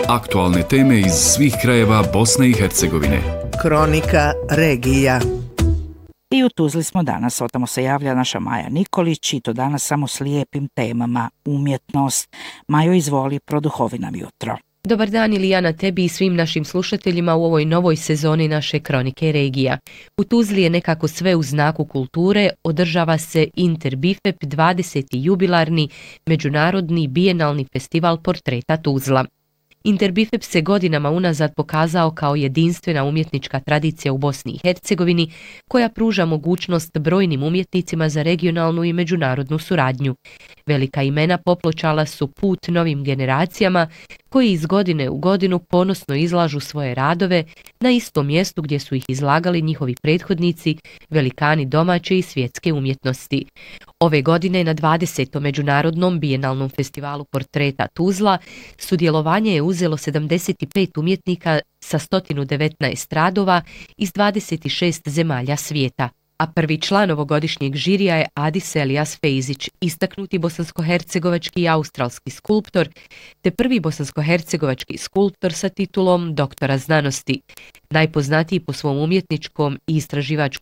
Aktualne teme iz svih krajeva Bosne i Hercegovine. Kronika regija. I u Tuzli smo danas, otamo se javlja naša Maja Nikolić i to danas samo s lijepim temama, umjetnost. Majo, izvoli, produhovi nam jutro. Dobar dan, Ilijana, tebi i svim našim slušateljima u ovoj novoj sezoni naše Kronike regija. U Tuzli je nekako sve u znaku kulture, održava se Interbifep 20. jubilarni međunarodni bijenalni festival portreta Tuzla. Interbifep se godinama unazad pokazao kao jedinstvena umjetnička tradicija u Bosni i Hercegovini koja pruža mogućnost brojnim umjetnicima za regionalnu i međunarodnu suradnju. Velika imena popločala su put novim generacijama koji iz godine u godinu ponosno izlažu svoje radove na istom mjestu gdje su ih izlagali njihovi prethodnici, velikani domaće i svjetske umjetnosti. Ove godine na 20. međunarodnom bijenalnom festivalu portreta Tuzla sudjelovanje je uzelo 75 umjetnika sa 119 radova iz 26 zemalja svijeta. A prvi član ovogodišnjeg žirija je Adis Elijas Fejzić, istaknuti bosansko-hercegovački i australski skulptor, te prvi bosansko-hercegovački skulptor sa titulom doktora znanosti. Najpoznatiji po svom umjetničkom i istraživačkom